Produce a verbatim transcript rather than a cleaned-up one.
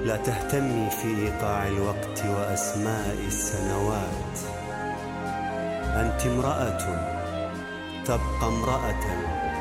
لا تهتمي في إيقاع الوقت وأسماء السنوات. أنت امرأة تبقى امرأة